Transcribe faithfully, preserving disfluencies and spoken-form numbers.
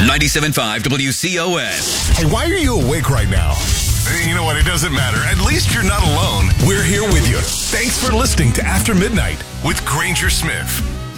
ninety-seven point five W C O S. Hey, why are you awake right now? You know what? It doesn't matter. At least you're not alone. We're here with you. Thanks for listening to After Midnight with Granger Smith.